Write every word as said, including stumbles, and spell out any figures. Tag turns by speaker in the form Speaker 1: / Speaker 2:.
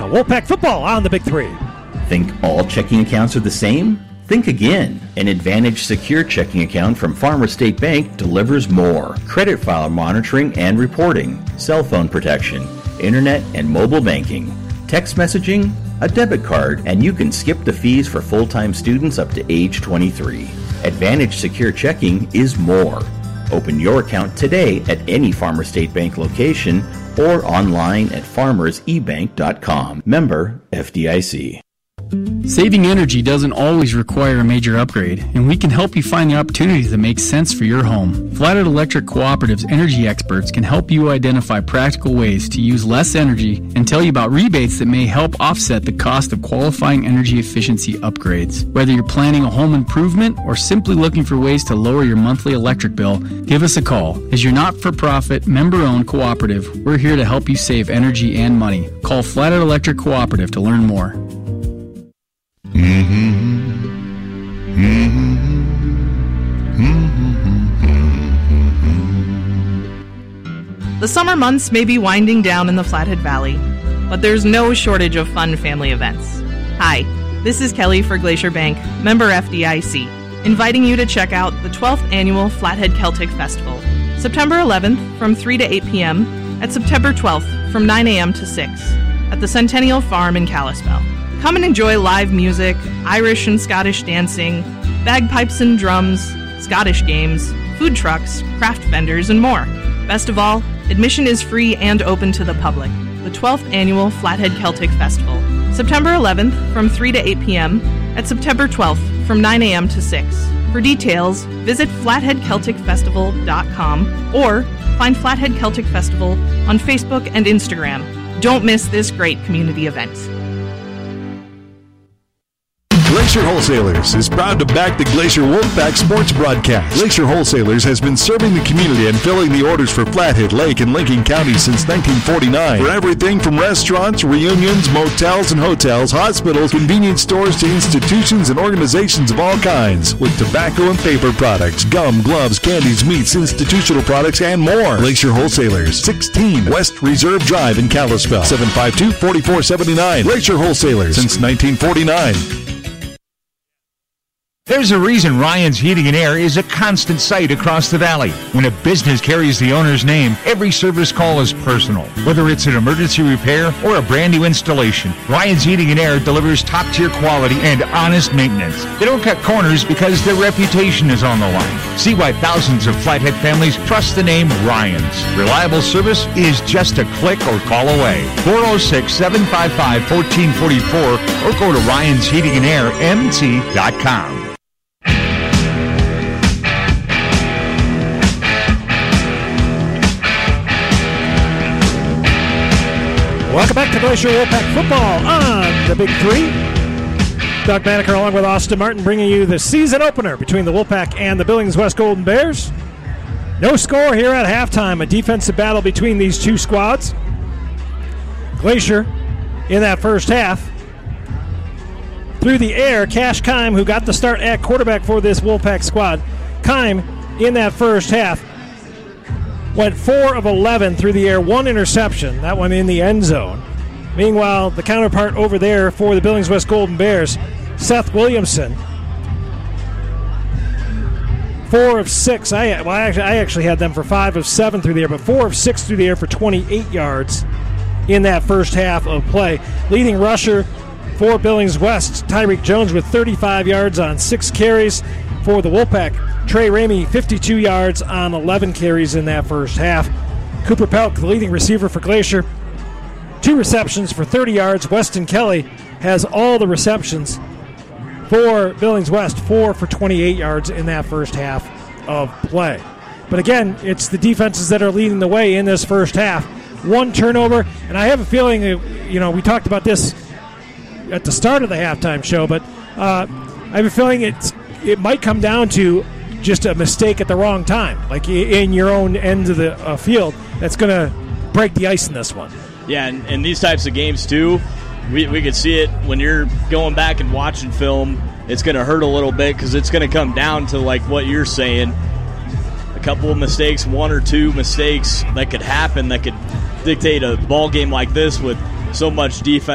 Speaker 1: Wolfpack football on the Big Three.
Speaker 2: Think all checking accounts are the same? Think again. An Advantage Secure checking account from Farmer State Bank delivers more. Credit file monitoring and reporting, cell phone protection, internet and mobile banking, text messaging, a debit card, and you can skip the fees for full-time students up to age twenty-three. Advantage Secure Checking is more. Open your account today at any Farmer State Bank location or online at farmers e bank dot com. Member F D I C.
Speaker 3: Saving energy doesn't always require a major upgrade, and we can help you find the opportunities that make sense for your home. Flathead Electric Cooperative's energy experts can help you identify practical ways to use less energy and tell you about rebates that may help offset the cost of qualifying energy efficiency upgrades. Whether you're planning a home improvement or simply looking for ways to lower your monthly electric bill, give us a call. As your not-for-profit, member-owned cooperative, we're here to help you save energy and money. Call Flathead Electric Cooperative to learn more.
Speaker 4: Mm-hmm. Mm-hmm. Mm-hmm.
Speaker 5: The summer months may be winding down in the Flathead Valley, but there's no shortage of fun family events. Hi, this is Kelly for Glacier Bank, member F D I C, inviting you to check out the twelfth Annual Flathead Celtic Festival, September eleventh from three to eight p.m. at September twelfth from nine a.m. to six at the Centennial Farm in Kalispell. Come and enjoy live music, Irish and Scottish dancing, bagpipes and drums, Scottish games, food trucks, craft vendors, and more. Best of all, admission is free and open to the public. The twelfth Annual Flathead Celtic Festival, September eleventh from three to eight p.m. at September twelfth from nine a.m. to six. For details, visit flathead celtic festival dot com or find Flathead Celtic Festival on Facebook and Instagram. Don't miss this great community event.
Speaker 4: Glacier Wholesalers is proud to back the Glacier Wolfpack sports broadcast. Glacier Wholesalers has been serving the community and filling the orders for Flathead, Lake, and Lincoln counties since nineteen forty-nine. For everything from restaurants, reunions, motels and hotels, hospitals, convenience stores to institutions and organizations of all kinds. With tobacco and paper products, gum, gloves, candies, meats, institutional products, and more. Glacier Wholesalers, sixteen West Reserve Drive in Kalispell, seven five two, four four seven nine. Glacier Wholesalers since nineteen forty-nine.
Speaker 6: There's a reason Ryan's Heating and Air is a constant sight across the valley. When a business carries the owner's name, every service call is personal. Whether it's an emergency repair or a brand new installation, Ryan's Heating and Air delivers top-tier quality and honest maintenance. They don't cut corners because their reputation is on the line. See why thousands of Flathead families trust the name Ryan's. Reliable service is just a click or call away. four oh six, seven five five, one four four four or go to ryans heating and air m t dot com.
Speaker 1: Welcome back to Glacier Wolfpack football on the Big Three. Doug Banneker along with Austin Martin bringing you the season opener between the Wolfpack and the Billings West Golden Bears. No score here at halftime. A defensive battle between these two squads. Glacier in that first half. Through the air, Cash Kime, who got the start at quarterback for this Wolfpack squad. Kime in that first half went four of eleven through the air, one interception, that one in the end zone. Meanwhile, the counterpart over there for the Billings West Golden Bears, Seth Williamson, four of six. I, well, I, actually, I actually had them for five of seven through the air, but four of six through the air for twenty-eight yards in that first half of play. Leading rusher for Billings West, Tyreek Jones with thirty-five yards on six carries. For the Wolfpack, Trey Ramey, fifty-two yards on eleven carries in that first half. Cooper Pelk, the leading receiver for Glacier, two receptions for thirty yards. Weston Kelly has all the receptions for Billings West, four for twenty-eight yards in that first half of play. But again, it's the defenses that are leading the way in this first half. One turnover, and I have a feeling, you know, we talked about this at the start of the halftime show, but uh, I have a feeling it's it might come down to just a mistake at the wrong time, like in your own end of the uh, field, that's going to break the ice in this one.
Speaker 7: Yeah, and, and these types of games, too, we, we could see it when you're going back and watching film. It's going to hurt a little bit because it's going to come down to, like, what you're saying. A couple of mistakes, one or two mistakes that could happen that could dictate a ball game like this with so much defense.